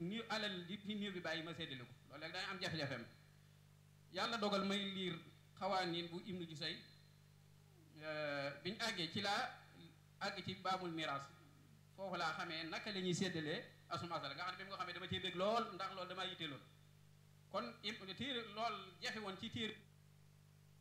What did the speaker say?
ni alal li fi néew bi bàyyi ma séddale ko loolu léegi day am jafe-jafeem yàlla dogal may liir xawaanin bu ibnu Jusay biñ àggee ci laa àgg ci baabul miraas foofu laa xamee naka la ñuy séddalee asum asal nga xam ne bi nga xamee dama cee bég lool ndax loolu damaa yitte lool kon téere lool jafe woon ci téere